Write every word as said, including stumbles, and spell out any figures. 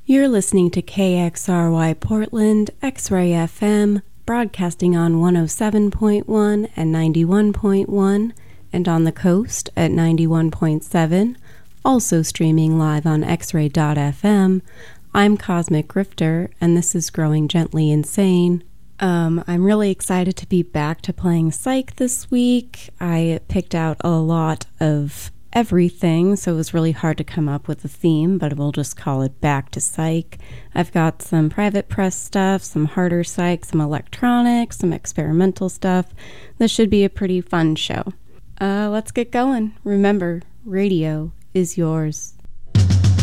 You're listening to K X R Y Portland, X-Ray F M, broadcasting on one oh seven point one and ninety-one point one, and on the coast at ninety-one point seven, also streaming live on x ray dot f m. I'm Cosmic Grifter, and this is Growing Gently Insane. Um, I'm really excited to be back to playing Psych this week. I picked out a lot of everything, so it was really hard to come up with a theme, but we'll just call it Back to Psych. I've got some private press stuff, some harder psych, some electronics, some experimental stuff. This should be a pretty fun show. Uh, let's get going. Remember, radio is yours.